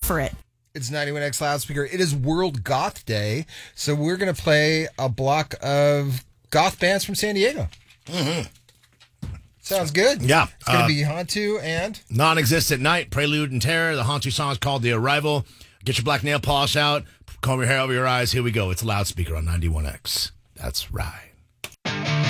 for it. It's 91X Loudspeaker. It is World Goth Day, so we're going to play a block of goth bands from San Diego. Mm-hmm. Sounds good. Yeah. It's going to be Hantu and... Non-Existent Night, Prelude and Terror. The Hantu song is called The Arrival. Get your black nail polish out. Comb your hair over your eyes. Here we go. It's Loudspeaker on 91X. That's right.